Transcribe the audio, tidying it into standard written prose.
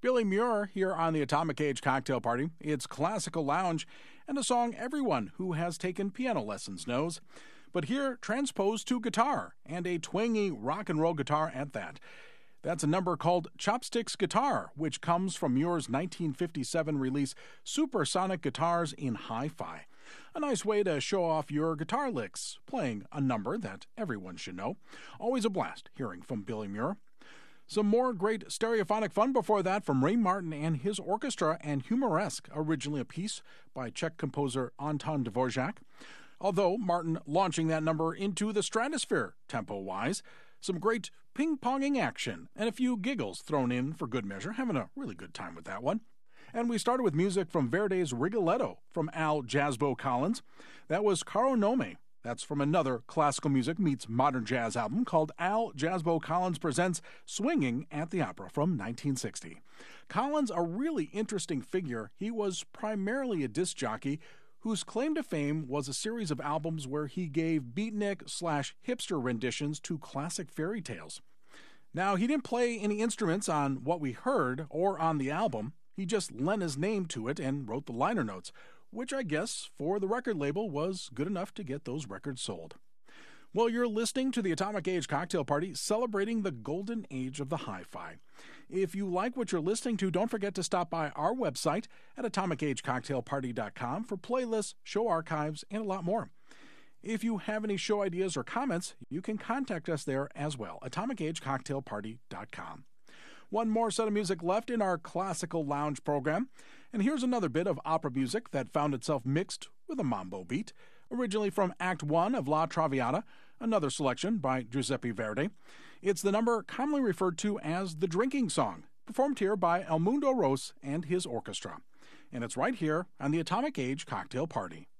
Billy Muir here on the Atomic Age Cocktail Party. It's classical lounge and a song everyone who has taken piano lessons knows. But here, transposed to guitar, and a twangy rock and roll guitar at that. That's a number called Chopsticks Guitar, which comes from Muir's 1957 release Supersonic Guitars in Hi-Fi. A nice way to show off your guitar licks, playing a number that everyone should know. Always a blast hearing from Billy Muir. Some more great stereophonic fun before that from Ray Martin and his orchestra and Humoresque, originally a piece by Czech composer Anton Dvorak. Although Martin launching that number into the stratosphere, tempo-wise. Some great ping-ponging action and a few giggles thrown in for good measure. Having a really good time with that one. And we started with music from Verdi's Rigoletto from Al Jazzbo Collins. That was Caro Nome. That's from another classical music meets modern jazz album called Al Jazzbo Collins Presents Swinging at the Opera from 1960. Collins, a really interesting figure. He was primarily a disc jockey whose claim to fame was a series of albums where he gave beatnik/hipster renditions to classic fairy tales. Now, he didn't play any instruments on what we heard or on the album. He just lent his name to it and wrote the liner notes, which I guess for the record label was good enough to get those records sold. Well, you're listening to the Atomic Age Cocktail Party, celebrating the golden age of the hi-fi. If you like what you're listening to, don't forget to stop by our website at atomicagecocktailparty.com for playlists, show archives, and a lot more. If you have any show ideas or comments, you can contact us there as well, atomicagecocktailparty.com. One more set of music left in our classical lounge program, and here's another bit of opera music that found itself mixed with a mambo beat, originally from Act 1 of La Traviata, another selection by Giuseppe Verdi. It's the number commonly referred to as the drinking song, performed here by El Mundo Ros and his orchestra. And it's right here on the Atomic Age Cocktail Party.